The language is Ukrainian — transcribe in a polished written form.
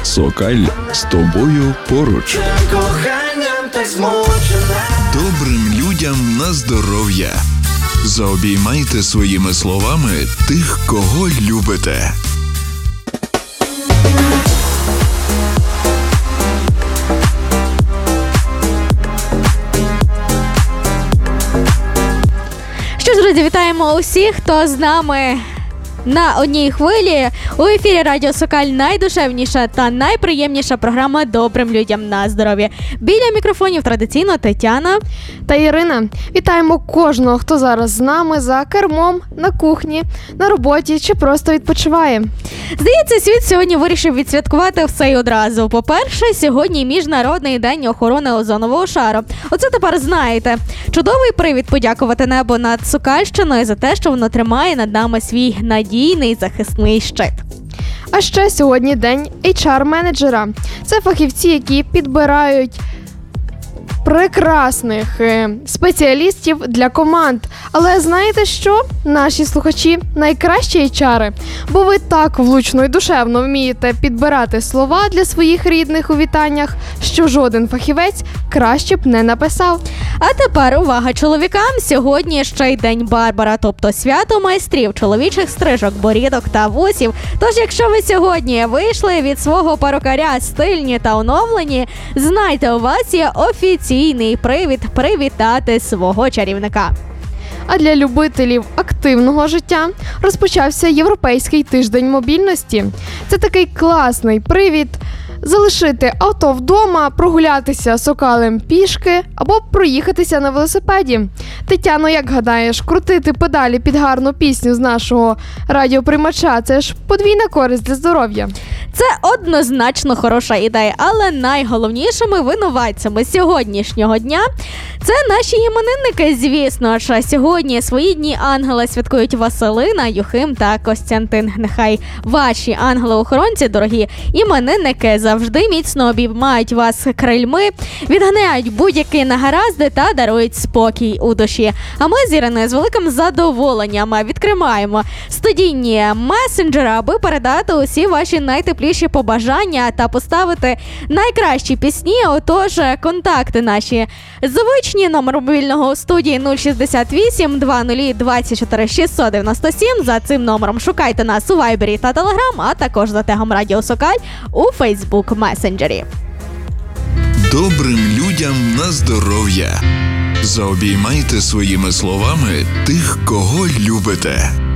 Сокаль з тобою поруч. Добрим людям на здоров'я. Заобіймайте своїми словами тих, кого любите. Що ж, друзі, вітаємо усіх, хто з нами на одній хвилі. У ефірі Радіо Сокаль найдушевніша та найприємніша програма «Добрим людям на здоров'я». Біля мікрофонів традиційно Тетяна та Ірина. Вітаємо кожного, хто зараз з нами за кермом, на кухні, на роботі чи просто відпочиває. Здається, світ сьогодні вирішив відсвяткувати все й одразу. По-перше, сьогодні Міжнародний день охорони озонового шару. Оце тепер знаєте. Чудовий привід подякувати небу над Сокальщиною за те, що воно тримає над нами свій надійний захисний щит. А ще сьогодні день HR-менеджера. Це фахівці, які підбирають прекрасних спеціалістів для команд. Але знаєте що? Наші слухачі найкращі HR-и, бо ви так влучно і душевно вмієте підбирати слова для своїх рідних у вітаннях, що жоден фахівець краще б не написав. А тепер увага чоловікам! Сьогодні ще й День Барбара, тобто свято майстрів чоловічих стрижок, борідок та вусів. Тож, якщо ви сьогодні вийшли від свого перукаря стильні та оновлені, знайте, у вас є офіційний привід привітати свого чарівника. А для любителів активного життя розпочався Європейський тиждень мобільності. Це такий класний привід залишити авто вдома, прогулятися Сокалем пішки або проїхатися на велосипеді. Тетяно, як гадаєш, крутити педалі під гарну пісню з нашого радіоприймача – це ж подвійна користь для здоров'я. Це однозначно хороша ідея, але найголовнішими винуватцями сьогоднішнього дня – це наші іменинники, звісно ж. Сьогодні свої дні ангела святкують Василина, Юхим та Костянтин. Нехай ваші ангели-охоронці, дорогі іменинники, завжди міцно обіймають вас крильми, відганяють будь-які негаразди та дарують спокій у душі. А ми з Іриною з великим задоволенням відкриваємо студійні месенджери, аби передати усі ваші найтепліші побажання та поставити найкращі пісні. Отож, контакти наші звичні, номер мобільного у студії 068 20 24 697. За цим номером шукайте нас у Вайбері та Телеграм, а також за тегом Радіо Сокаль у Фейсбук месенджері. Добрим людям на здоров'я. Заобіймайте своїми словами тих, кого любите.